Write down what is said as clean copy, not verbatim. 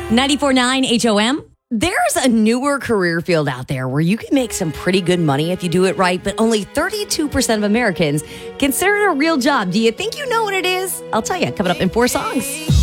94.9 HOM. There's a newer career field out there where you can make some pretty good money if you do it right, but only 32% of Americans consider it a real job. Do you think you know what it is? I'll tell you, coming up in 4 songs.